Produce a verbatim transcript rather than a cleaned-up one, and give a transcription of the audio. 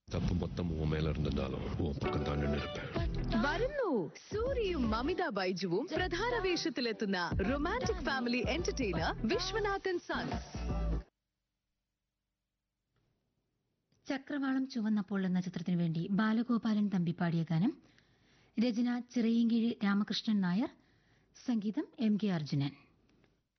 தப்பு மொத்தம் உன் மேல இருந்திருந்தாலும் உன் பக்கம் தான் நின்று இருப்பேன். വരുന്നു സൂര്യയും മമിത ബൈജുവും പ്രധാന വേഷത്തിലെത്തുന്ന romantic family entertainer Viswanathan sons. ചക്രവാളം ചുവന്നപ്പോൾ എന്ന ചിത്രത്തിനു വേണ്ടി ബാലഗോപാലൻ തമ്പി പാടിയ ഗാനം. രചന ചിറയൻകീഴ് രാമകൃഷ്ണൻ നായർ, സംഗീതം എം കെ അർജുനൻ.